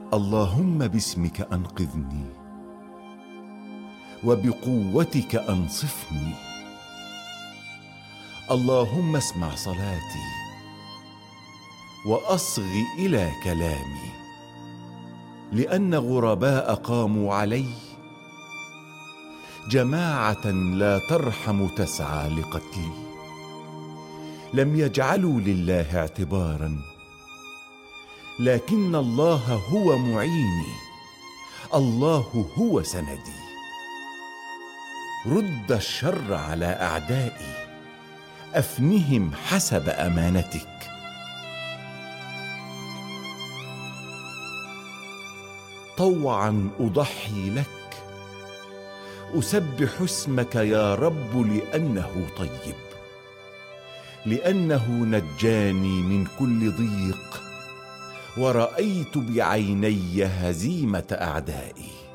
اللهم باسمك أنقذني، وبقوتك أنصفني. اللهم اسمع صلاتي، وأصغ إلى كلامي، لأن غرباء قاموا علي، جماعة لا ترحم تسعى لقتلي. لم يجعلوا لله اعتبارا، لكن الله هو معيني، الله هو سندي. رد الشر على أعدائي، أفنهم حسب أمانتك. طوعا أضحي لك، أسبح اسمك يا رب، لأنه طيب، لأنه نجاني من كل ضيق، ورأيت بعيني هزيمة أعدائي.